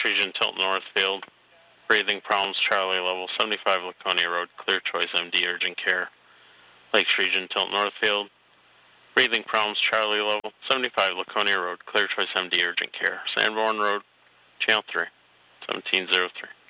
Region Tilton Northfield. Breathing problems, Charlie level 75 Laconia Road, Clear Choice MD, urgent care. Lakes Region Tilton Northfield. Breathing problems, Charlie level 75 Laconia Road, Clear Choice MD, urgent care. Sanborn Road, Channel 3, 1703.